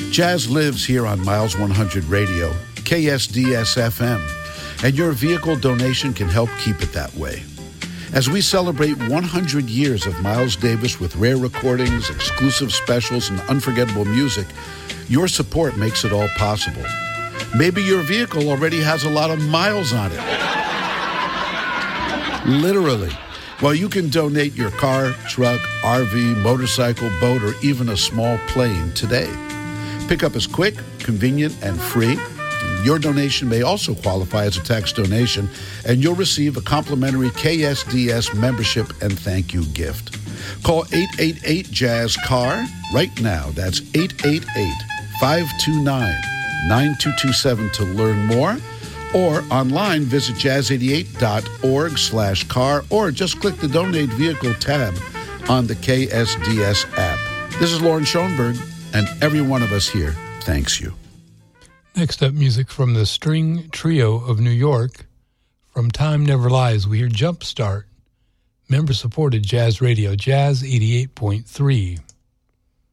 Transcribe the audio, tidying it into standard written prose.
Jazz lives here on Miles 100 Radio, KSDS-FM, and your vehicle donation can help keep it that way. As we celebrate 100 years of Miles Davis with rare recordings, exclusive specials, and unforgettable music, your support makes it all possible. Maybe your vehicle already has a lot of miles on it. Literally. Well, you can donate your car, truck, RV, motorcycle, boat, or even a small plane today. Pickup is quick, convenient, and free. Your donation may also qualify as a tax donation, and you'll receive a complimentary KSDS membership and thank you gift. Call 888-JAZZ-CAR right now. That's 888-529-9227 to learn more. Or online, visit jazz88.org/car, or just click the Donate Vehicle tab on the KSDS app. This is Lauren Schoenberg, and every one of us here thanks you. Next up, music from the String Trio of New York. From Time Never Lies, we hear Jumpstart. Member-supported Jazz Radio, Jazz 88.3.